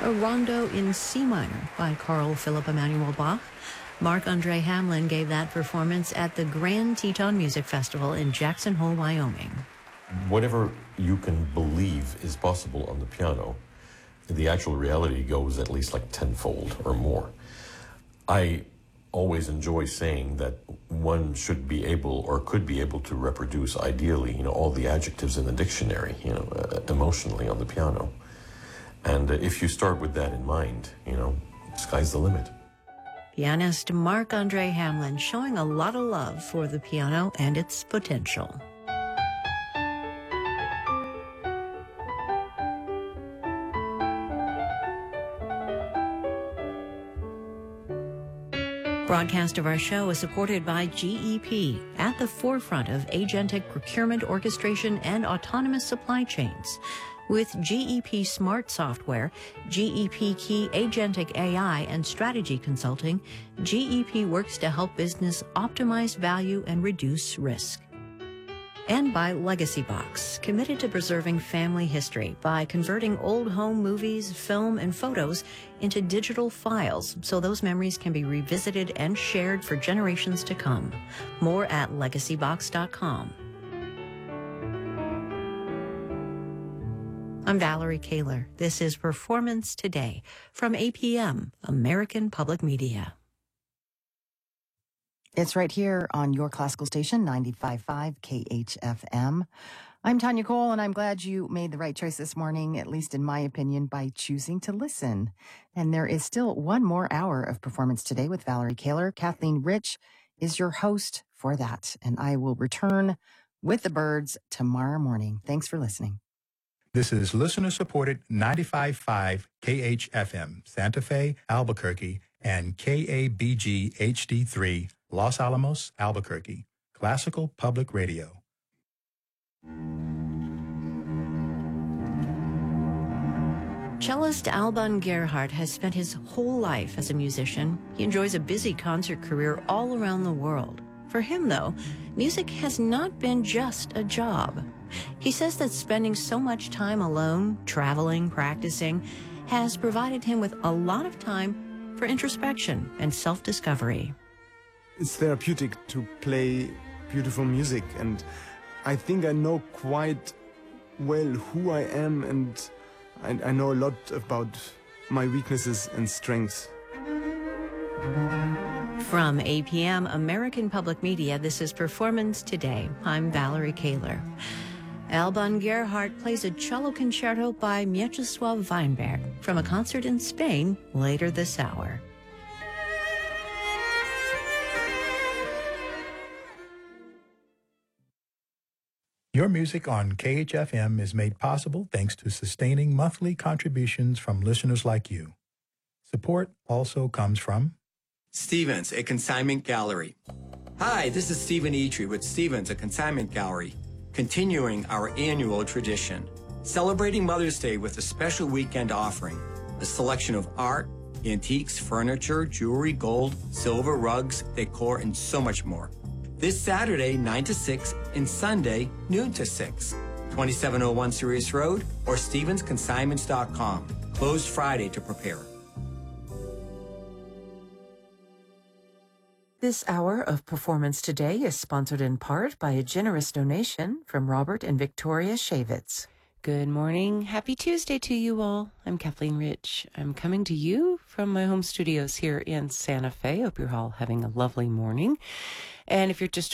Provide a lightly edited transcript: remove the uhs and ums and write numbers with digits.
a rondo in C minor by Carl Philipp Emanuel Bach. Marc-Andre Hamlin gave that performance at the Grand Teton Music Festival in Jackson Hole, Wyoming. Whatever you can believe is possible on the piano, the actual reality goes at least like tenfold or more. I always enjoy saying that one should be able or could be able to reproduce ideally, all the adjectives in the dictionary, emotionally on the piano. And if you start with that in mind, sky's the limit. Pianist Marc-Andre Hamlin showing a lot of love for the piano and its potential. Broadcast of our show is supported by GEP, at the forefront of agentic procurement orchestration and autonomous supply chains. With GEP Smart Software, GEP Key Agentic AI, and Strategy Consulting, GEP works to help business optimize value and reduce risk. And by Legacy Box, committed to preserving family history by converting old home movies, film, and photos into digital files so those memories can be revisited and shared for generations to come. More at legacybox.com. I'm Valerie Kaler. This is Performance Today from APM, American Public Media. It's right here on your classical station, 95.5 KHFM. I'm Tanya Cole, and I'm glad you made the right choice this morning, at least in my opinion, by choosing to listen. And there is still one more hour of Performance Today with Valerie Kaler. Kathleen Rich is your host for that, and I will return with the birds tomorrow morning. Thanks for listening. This is listener-supported 95.5 KHFM, Santa Fe, Albuquerque, and KABG HD3, Los Alamos, Albuquerque, Classical Public Radio. Cellist Alban Gerhardt has spent his whole life as a musician. He enjoys a busy concert career all around the world. For him, though, music has not been just a job. He says that spending so much time alone, traveling, practicing, has provided him with a lot of time for introspection and self-discovery. It's therapeutic to play beautiful music, and I think I know quite well who I am, and I know a lot about my weaknesses and strengths. From APM, American Public Media, this is Performance Today. I'm Valerie Kaler. Alban Gerhardt plays a cello concerto by Mieczysław Weinberg from a concert in Spain later this hour. Your music on KHFM is made possible thanks to sustaining monthly contributions from listeners like you. Support also comes from Stevens, a consignment gallery. Hi, this is Stephen Etry with Stevens, a consignment gallery, continuing our annual tradition, celebrating Mother's Day with a special weekend offering, a selection of art, antiques, furniture, jewelry, gold, silver, rugs, decor, and so much more. This Saturday, 9 to 6, and Sunday, noon to 6. 2701 Sirius Road or StevensConsignments.com. Closed Friday to prepare. This hour of Performance Today is sponsored in part by a generous donation from Robert and Victoria Shavitz. Good morning. Happy Tuesday to you all. I'm Kathleen Rich. I'm coming to you from my home studios here in Santa Fe. Hope you're all having a lovely morning. And if you're just